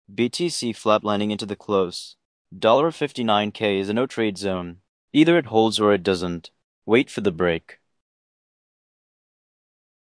BTC flatlining into the close. $59K is a no trade zone. Either it holds or it doesn't. Wait for the break.